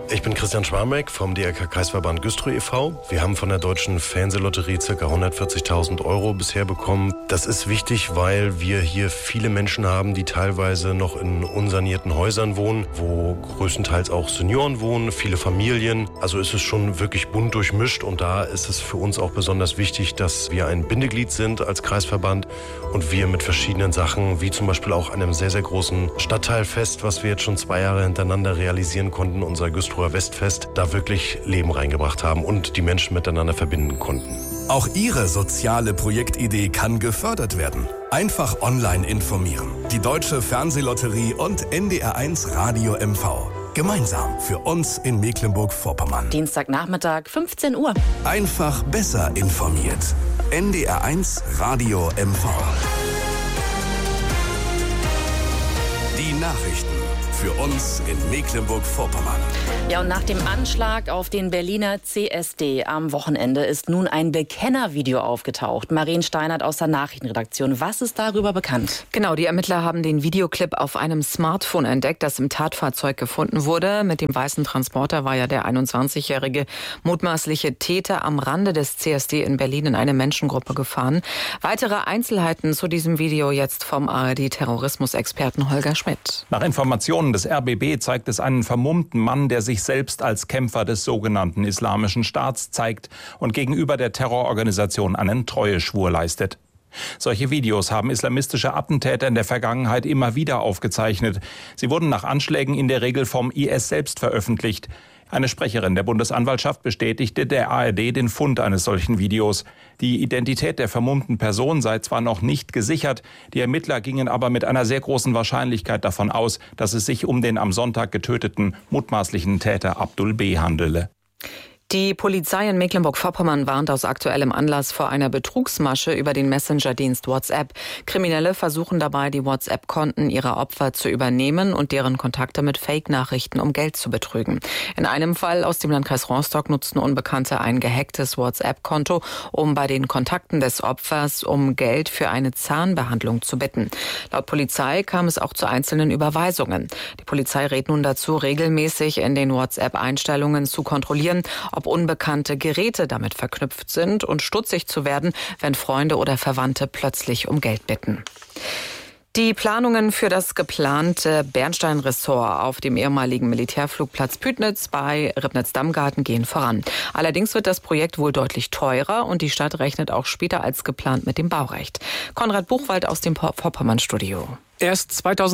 Ich bin Christian Schwarmeck vom DRK-Kreisverband Güstrow e.V. Wir haben von der Deutschen Fernsehlotterie ca. 140.000 € bisher bekommen. Das ist wichtig, weil wir hier viele Menschen haben, die teilweise noch in unsanierten Häusern wohnen, wo größtenteils auch Senioren wohnen, viele Familien. Also ist es schon wirklich bunt durchmischt und da ist es für uns auch besonders wichtig, dass wir ein Bindeglied sind als Kreisverband und wir mit verschiedenen Sachen, wie zum Beispiel auch einem sehr, sehr großen Stadtteilfest, was wir jetzt schon 2 Jahre hintereinander realisieren konnten, unser Güstrower Westfest, da wirklich Leben reingebracht haben und die Menschen miteinander verbinden konnten. Auch Ihre soziale Projektidee kann gefördert werden. Einfach online informieren. Die Deutsche Fernsehlotterie und NDR1 Radio MV. Gemeinsam für uns in Mecklenburg-Vorpommern. Dienstagnachmittag, 15 Uhr. Einfach besser informiert. NDR1 Radio MV. Die Nachrichten für uns in Mecklenburg-Vorpommern. Ja, und nach dem Anschlag auf den Berliner CSD am Wochenende ist nun ein Bekennervideo aufgetaucht. Marien Steinert aus der Nachrichtenredaktion. Was ist darüber bekannt? Genau, die Ermittler haben den Videoclip auf einem Smartphone entdeckt, das im Tatfahrzeug gefunden wurde. Mit dem weißen Transporter war ja der 21-jährige mutmaßliche Täter am Rande des CSD in Berlin in eine Menschengruppe gefahren. Weitere Einzelheiten zu diesem Video jetzt vom ARD-Terrorismusexperten Holger Schmidt. Nach Informationen des RBB zeigt es einen vermummten Mann, der sich selbst als Kämpfer des sogenannten Islamischen Staats zeigt und gegenüber der Terrororganisation einen Treueschwur leistet. Solche Videos haben islamistische Attentäter in der Vergangenheit immer wieder aufgezeichnet. Sie wurden nach Anschlägen in der Regel vom IS selbst veröffentlicht. Eine Sprecherin der Bundesanwaltschaft bestätigte der ARD den Fund eines solchen Videos. Die Identität der vermummten Person sei zwar noch nicht gesichert, die Ermittler gingen aber mit einer sehr großen Wahrscheinlichkeit davon aus, dass es sich um den am Sonntag getöteten mutmaßlichen Täter Abdul B. handele. Die Polizei in Mecklenburg-Vorpommern warnt aus aktuellem Anlass vor einer Betrugsmasche über den Messenger-Dienst WhatsApp. Kriminelle versuchen dabei, die WhatsApp-Konten ihrer Opfer zu übernehmen und deren Kontakte mit Fake-Nachrichten um Geld zu betrügen. In einem Fall aus dem Landkreis Rostock nutzten Unbekannte ein gehacktes WhatsApp-Konto, um bei den Kontakten des Opfers um Geld für eine Zahnbehandlung zu bitten. Laut Polizei kam es auch zu einzelnen Überweisungen. Die Polizei rät nun dazu, regelmäßig in den WhatsApp-Einstellungen zu kontrollieren, ob unbekannte Geräte damit verknüpft sind und stutzig zu werden, wenn Freunde oder Verwandte plötzlich um Geld bitten. Die Planungen für das geplante Bernstein-Ressort auf dem ehemaligen Militärflugplatz Pütnitz bei Ribnitz-Damgarten gehen voran. Allerdings wird das Projekt wohl deutlich teurer und die Stadt rechnet auch später als geplant mit dem Baurecht. Konrad Buchwald aus dem Vorpommern-Studio. Erst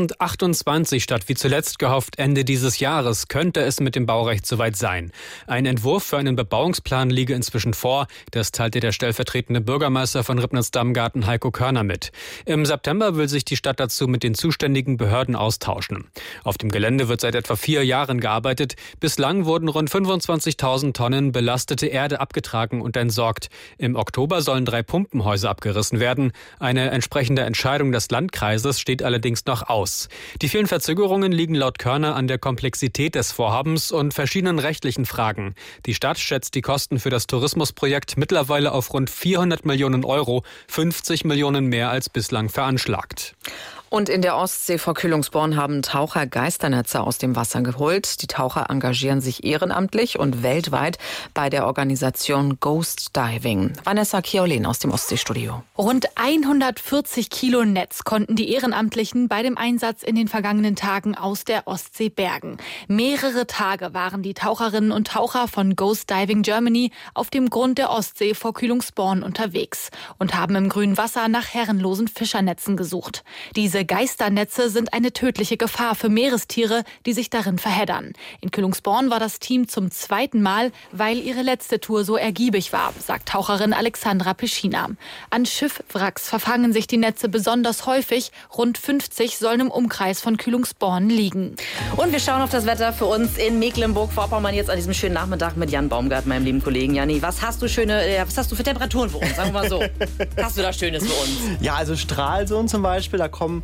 2028 statt wie zuletzt gehofft Ende dieses Jahres könnte es mit dem Baurecht soweit sein. Ein Entwurf für einen Bebauungsplan liege inzwischen vor. Das teilte der stellvertretende Bürgermeister von Ribnitz-Damgarten Heiko Körner mit. Im September will sich die Stadt dazu mit den zuständigen Behörden austauschen. Auf dem Gelände wird seit etwa 4 Jahren gearbeitet. Bislang wurden rund 25.000 Tonnen belastete Erde abgetragen und entsorgt. Im Oktober sollen 3 Pumpenhäuser abgerissen werden. Eine entsprechende Entscheidung des Landkreises steht allerdings noch aus. Die vielen Verzögerungen liegen laut Körner an der Komplexität des Vorhabens und verschiedenen rechtlichen Fragen. Die Stadt schätzt die Kosten für das Tourismusprojekt mittlerweile auf rund 400 Millionen Euro, 50 Millionen mehr als bislang veranschlagt. Und in der Ostsee vor Kühlungsborn haben Taucher Geisternetze aus dem Wasser geholt. Die Taucher engagieren sich ehrenamtlich und weltweit bei der Organisation Ghost Diving. Vanessa Chiolin aus dem Ostseestudio. Rund 140 Kilo Netz konnten die Ehrenamtlichen bei dem Einsatz in den vergangenen Tagen aus der Ostsee bergen. Mehrere Tage waren die Taucherinnen und Taucher von Ghost Diving Germany auf dem Grund der Ostsee vor Kühlungsborn unterwegs und haben im grünen Wasser nach herrenlosen Fischernetzen gesucht. Diese Geisternetze sind eine tödliche Gefahr für Meerestiere, die sich darin verheddern. In Kühlungsborn war das Team zum 2. Mal, weil ihre letzte Tour so ergiebig war, sagt Taucherin Alexandra Peschina. An Schiffwracks verfangen sich die Netze besonders häufig. Rund 50 sollen im Umkreis von Kühlungsborn liegen. Und wir schauen auf das Wetter für uns in Mecklenburg-Vorpommern jetzt an diesem schönen Nachmittag mit Jan Baumgart, meinem lieben Kollegen. Janni, was hast du für Temperaturen für uns? Sagen wir mal so. Hast du da Schönes für uns? Ja, also Stralsund zum Beispiel, da kommen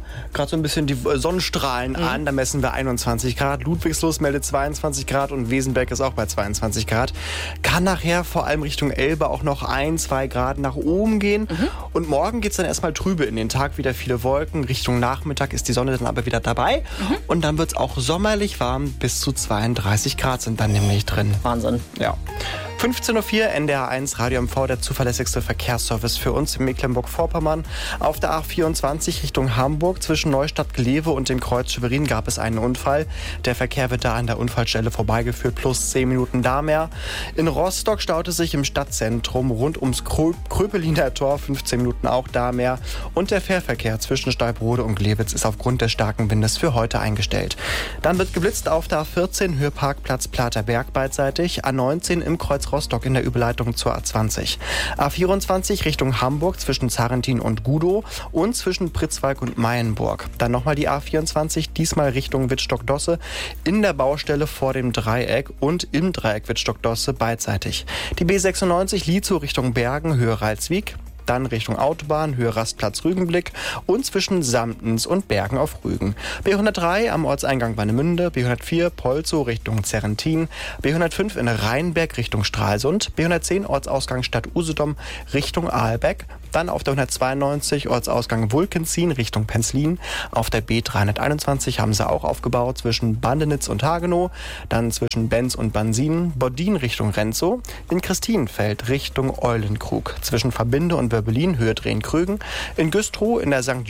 gerade so ein bisschen die Sonnenstrahlen an. Da messen wir 21 Grad. Ludwigslust meldet 22 Grad und Wesenberg ist auch bei 22 Grad. Kann nachher vor allem Richtung Elbe auch noch 1-2 Grad nach oben gehen. Und morgen geht es dann erstmal trübe in den Tag. Wieder viele Wolken. Richtung Nachmittag ist die Sonne dann aber wieder dabei. Und dann wird es auch sommerlich warm. Bis zu 32 Grad sind dann nämlich drin. Wahnsinn. Ja. 15.04 Uhr, NDR 1, Radio MV, der zuverlässigste Verkehrsservice für uns in Mecklenburg-Vorpommern. Auf der A24 Richtung Hamburg zwischen Neustadt-Glewe und dem Kreuz Schwerin gab es einen Unfall. Der Verkehr wird da an der Unfallstelle vorbeigeführt, plus 10 Minuten da mehr. In Rostock staute sich im Stadtzentrum rund ums Kröpeliner Tor 15 Minuten auch da mehr. Und der Fährverkehr zwischen Steibrode und Glewitz ist aufgrund des starken Windes für heute eingestellt. Dann wird geblitzt auf der A14 Höheparkplatz Platerberg beidseitig, A19 im Kreuz Rostock in der Überleitung zur A20. A24 Richtung Hamburg zwischen Zarentin und Gudow und zwischen Pritzwalk und Mayenburg. Dann nochmal die A24, diesmal Richtung Wittstock-Dosse in der Baustelle vor dem Dreieck und im Dreieck Wittstock-Dosse beidseitig. Die B96 Lietzow Richtung Bergen, Höhe Ralswiek. Dann Richtung Autobahn, Höhe Rastplatz Rügenblick und zwischen Samtens und Bergen auf Rügen. B103 am Ortseingang Warnemünde, B104 Polzow Richtung Zerrentin, B105 in Rheinberg Richtung Stralsund, B110 Ortsausgang Stadt Usedom Richtung Aalbeck, dann auf der 192 Ortsausgang Wulkenzien Richtung Penzlin, auf der B321 haben sie auch aufgebaut zwischen Bandenitz und Hagenow, dann zwischen Benz und Bansin, Boddin Richtung Renzow, in Christinenfeld Richtung Eulenkrug, zwischen Verbinde und Berlin, Höhe Drehen-Krügen, in Güstrow in der St.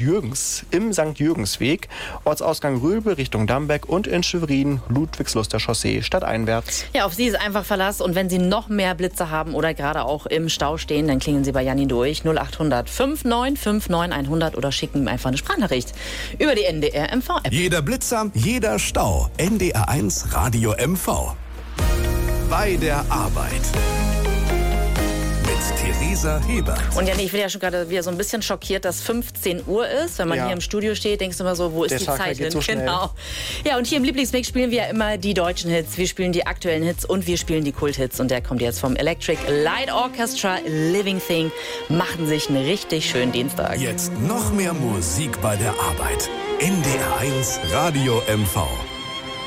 Jürgensweg, Ortsausgang Rülbe Richtung Dambeck und in Schwerin Ludwigsluster Chaussee stadteinwärts. Ja, auf Sie ist einfach Verlass und wenn Sie noch mehr Blitze haben oder gerade auch im Stau stehen, dann klingeln Sie bei Janni durch 0800 59 100 oder schicken ihm einfach eine Sprachnachricht über die NDR MV-App. Jeder Blitzer, jeder Stau. NDR 1 Radio MV. Bei der Arbeit. Theresa Hebert. Und Janni, ich bin ja schon gerade wieder so ein bisschen schockiert, dass 15 Uhr ist. Wenn man hier im Studio steht, denkst du immer so, wo ist die Zeit hin? Genau. Ja, und hier im Lieblingsmix spielen wir ja immer die deutschen Hits. Wir spielen die aktuellen Hits und wir spielen die Kult-Hits. Und der kommt jetzt vom Electric Light Orchestra, Living Thing. Machen sich einen richtig schönen Dienstag. Jetzt noch mehr Musik bei der Arbeit. NDR 1 Radio MV.